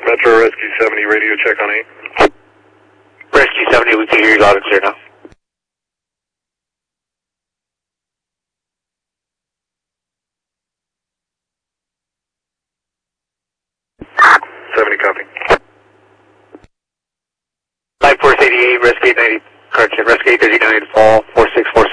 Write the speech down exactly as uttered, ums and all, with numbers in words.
Metro Rescue seventy, radio check on eight. Rescue seventy, we can hear you loud and clear now. seventy, copy. Life Force eighty-eight, Rescue eight ninety, correction, Rescue eight thirty-nine, fall four six four